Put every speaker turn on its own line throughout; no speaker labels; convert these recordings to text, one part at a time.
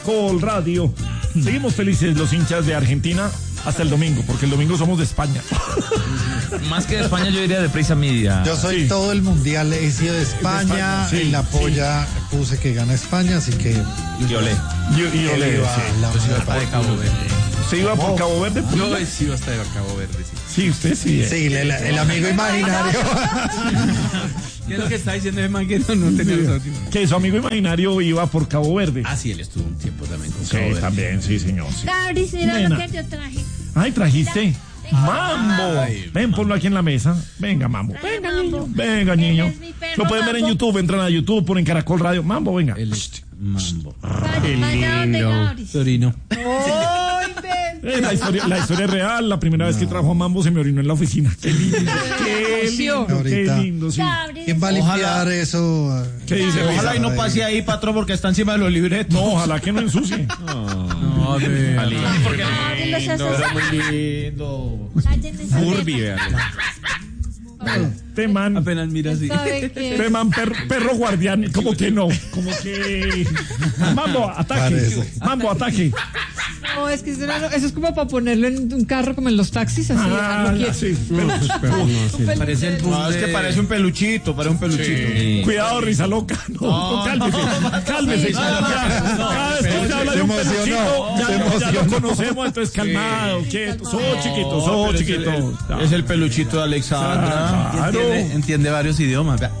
Caracol Radio. Seguimos felices los hinchas de Argentina hasta el domingo, porque el domingo somos de España.
Más que de España, yo diría de Prisa Media.
Yo soy todo el mundial, he sido de España,
sí,
en la polla puse que gana España, así que...
Y olé.
Y olé,
Yo
Yo iba para Cabo Verde.
¿Se iba por Cabo Verde?
Yo sí iba hasta Cabo Verde, sí.
Sí, usted sí.
Sí, el amigo imaginario.
¿Qué es lo que está diciendo ese man que no tenía los últimos?
Que su amigo imaginario iba por Cabo Verde.
Ah, sí, él estuvo un tiempo también con
Sí,
Cabo Verde.
también, sí, señor. Sí.
Gabri, mira
Nena.
lo que yo traje.
Ay, trajiste Mambo.
Ay,
Ven, ponlo aquí en la mesa. Venga, Mambo.
Traje
Venga,
Mambo.
niño. Venga, niño.
Él es mi perro
Lo pueden ver en
Mambo.
YouTube. Entran a YouTube, ponen Caracol Radio. Mambo, venga.
El Mambo.
Vaya donde Gabri.
Torino.
¡Ay, ven!
La historia es real. La primera vez que trajo a Mambo se me orinó en la oficina. Qué lindo. Qué lindo. Qué
Ahorita.
lindo, sí.
Gabri.
¿Quién va a limpiar eso?
¿Qué dice?
Ojalá y no pase ahí, patrón, porque está encima de los libretos.
No, ojalá que no ensucie.
No,
Gabri, los haces.
muy lindo.
Cállate,
Furby,
Saleta.
vean.
Teman.
Apenas mira así.
¿Sabe qué?
Teman, perro guardián. Como que no. Como que. Mambo, ataque.
Parece.
Mambo, ataque.
No, es que eso es como para ponerlo en un carro como en los taxis, así. dejarlo quieto.
Sí.
Parece el bus. No, es que parece un peluchito, parece un peluchito.
Cuidado, risa loca. No, cálmese. Cálmese. Cada vez que se habla de un peluchito, ya lo conocemos, entonces calmado, quieto. Sos chiquito.
Es el peluchito de Alexandra.
Claro.
Entiende varios idiomas. Vea.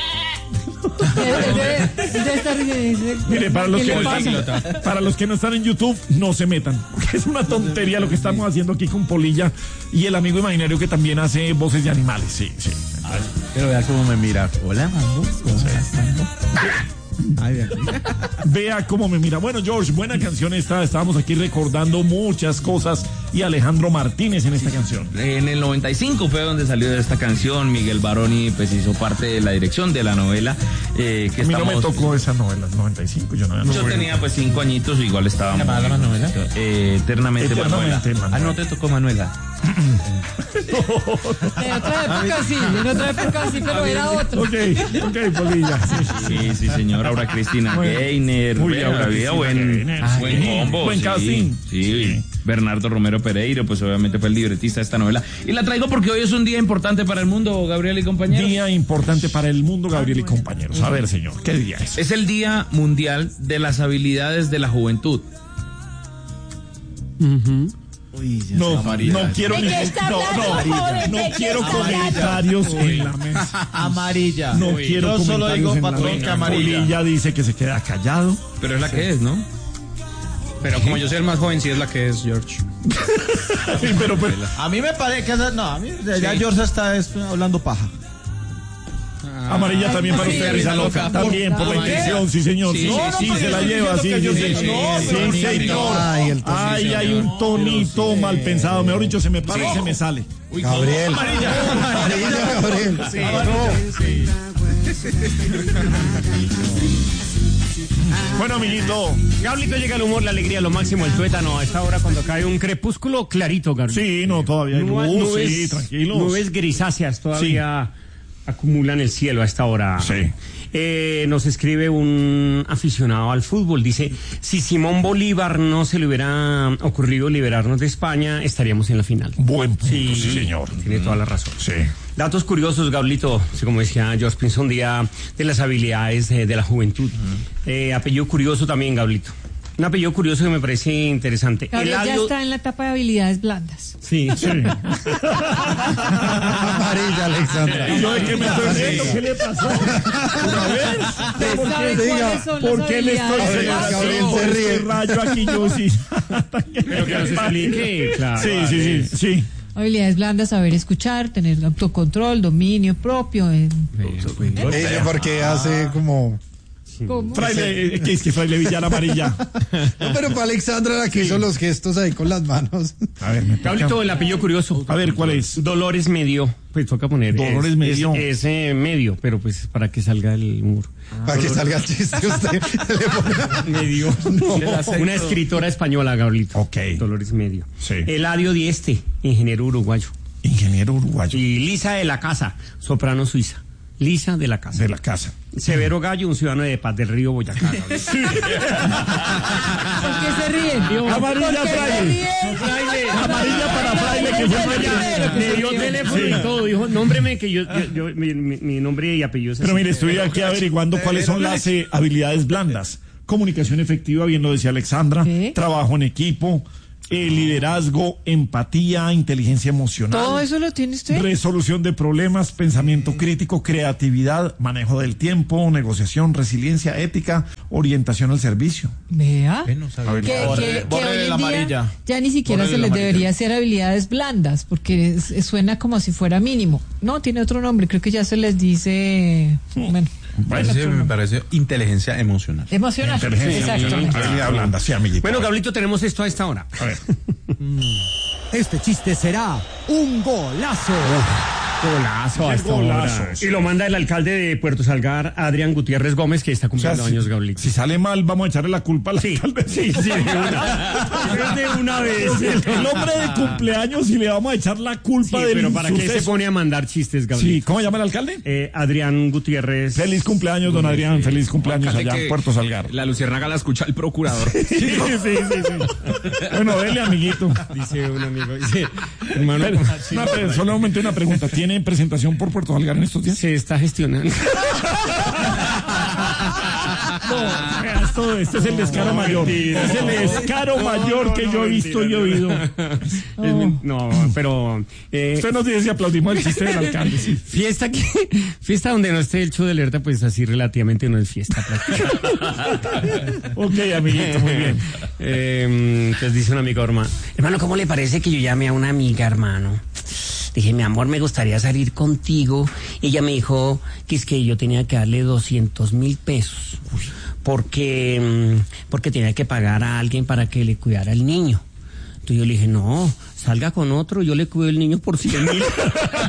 Debe estar
Mire, para
¿qué le pasa?
los que no están en YouTube, no se metan. Porque es una tontería lo que estamos haciendo aquí con Polilla y el amigo imaginario que también hace voces de animales. Sí.
Pero vea cómo me mira. Hola, Mambo. ¿Cómo estás, Mambo? Ay, vea.
Vea cómo me mira. Bueno, George, buena canción esta. Estábamos aquí recordando muchas cosas y Alejandro Martínez en esta canción.
En el 95 fue donde salió esta canción. Miguel Baroni pues hizo parte de la dirección de la novela. Que
A mí no me tocó esa novela, 95.
Yo tenía pues 5 añitos, igual estaba.
¿Cómo se llamaba la novela?
Eternamente Manuela.
Ah, no te tocó Manuela.
En otra época sí, pero era otro.
Ok, Polilla.
Sí, señor. Ahora Cristina
Bueno.
Gainer.
Uy, ahora
Había
Cristina Gainer,
buen
sí.
combo.
Buen casting.
Sí. Bernardo Romero Pereiro, pues obviamente fue el libretista de esta novela. Y la traigo porque hoy es un día importante para el mundo, Gabriel y compañeros.
Día importante para el mundo, Gabriel y compañeros. A ver, señor, ¿qué día es?
Es el Día Mundial de las Habilidades de la Juventud.
No quiero
¿De qué está hablando, joven?
no
¿De qué
quiero
está hablando?
comentarios en la mesa.
Amarilla.
No quiero
Yo solo
comentarios
digo,
en la
patrón,
mesa.
que amarilla.
Polilla dice que se queda callado.
Pero es la que es, ¿no?
Pero como yo soy el más joven, sí es la que es George.
Sí, pero
A mí me parece que... No, a mí ya George está hablando paja.
amarilla también para
sí,
usted, risa loca. También por la intención, sí, señor. Sí, se la lleva, sí, señor. Ay, hay un tonito mal pensado. Mejor dicho, se me para y se me sale.
Gabriel.
Amarilla,
Gabriel.
Bueno, amiguito.
Gablito llega el humor, la alegría, lo máximo, el tuétano. A esta hora cuando cae un crepúsculo clarito, Gabriel.
Sí, no, todavía hay luz, sí, tranquilos.
Nubes grisáceas todavía acumulan el cielo a esta hora.
Sí.
Nos escribe un aficionado al fútbol. Dice, si Simón Bolívar no se le hubiera ocurrido liberarnos de España, estaríamos en la final.
Buen punto, sí, señor.
Tiene toda la razón.
Sí.
Datos curiosos, Gablito, como decía George Pinson, día de las habilidades de la juventud. Apellido curioso también, Gablito. Un apellido curioso que me parece interesante.
Gabriel ya está en la etapa de habilidades blandas.
Sí.
Amarilla,
Alexandra.
¿Y yo de qué me estoy riendo? ¿Qué le pasó? A ver,
¿Sabe cuáles son las
¿por qué le estoy
habilidades?
Gabriel se ríe.
rayo aquí yo sí?
Pero que nos explique, claro.
Sí.
Habilidades blandas, saber escuchar, tener autocontrol, dominio propio.
Ella porque hace como...
¿Cómo?
Fraile, ¿qué es que Fraile Villar amarilla?
No, pero para Alexandra la que hizo los gestos ahí con las manos.
A ver, me
Gablito, el apellido curioso.
A ver, ¿cuál es?
Dolores Medio. Pues toca poner.
Dolores Medio.
Es medio, pero pues para que salga el humor.
Para que salga el chiste usted. Le pone...
Medio.
No.
Una escritora española, Gablito.
Ok.
Dolores Medio.
Sí.
Eladio Dieste, ingeniero uruguayo.
Ingeniero uruguayo.
Y Lisa de la Casa, soprano suiza. Lisa de la casa.
De la casa.
Severo Gallo, un ciudadano de Paz del Río, Boyacá.
¿Por qué se ríen?
Amarilla fraile. Amarilla para fraile que fue
Me dio teléfono y todo, dijo, nómbreme que yo mi nombre y apellido es
Pero
así.
mire, estoy aquí averiguando cuáles son las habilidades blandas. Comunicación efectiva, bien lo decía Alexandra,
¿Sí?
Trabajo en equipo, liderazgo, empatía, inteligencia emocional.
¿Todo eso lo tiene usted?
Resolución de problemas, pensamiento crítico, creatividad, manejo del tiempo, negociación, resiliencia, ética, orientación al servicio.
Vea. Que
Borre
hoy en
la
día
amarilla.
ya ni siquiera
Borre
se
la
les
amarilla.
debería hacer habilidades blandas, porque suena como si fuera mínimo. No, tiene otro nombre, creo que ya se les dice... Bueno,
Me parece inteligencia emocional.
emocional. Exactamente.
Habilidad blanda, sí, amiguito.
Bueno, Gablito, tenemos esto a esta hora.
A ver.
Este chiste será un golazo.
Golazo a esta
Golazo,
hora.
sí.
Y lo manda el alcalde de Puerto Salgar, Adrián Gutiérrez Gómez, que está
O sea,
cumpliendo años, Gablito.
si sale mal, vamos a echarle la culpa al alcalde.
Sí, de una. De una vez.
El hombre de cumpleaños y le vamos a echar la culpa
Sí,
del
pero ¿para qué se
suceso.
pone a mandar chistes, Gablito?
Sí, ¿cómo se llama el alcalde?
Adrián Gutiérrez.
Feliz cumpleaños, don Adrián. Feliz cumpleaños allá en Puerto Salgar.
La luciérnaga la escucha el procurador.
Sí.
Bueno, dele, amiguito.
Dice un amigo, dice, hermano,
Solamente una pregunta. ¿Tiene presentación por Puerto Salgar en estos días?
se está gestionando.
Veas todo, este es el descaro mayor. Es el descaro mayor que yo he visto y oído.
No, pero
Usted nos dice si aplaudimos el chiste del alcalde. Sí.
fiesta donde no esté el show de alerta, pues así relativamente no es fiesta prácticamente.
Ok, amiguito, muy bien.
Entonces dice un amigo, hermano, ¿cómo le parece que yo llame a una amiga, hermano? Dije, mi amor, me gustaría salir contigo. Y ella me dijo que es que yo tenía que darle 200.000 pesos porque tenía que pagar a alguien para que le cuidara al niño. Entonces yo le dije, no, salga con otro, yo le cuido el niño por 100.000.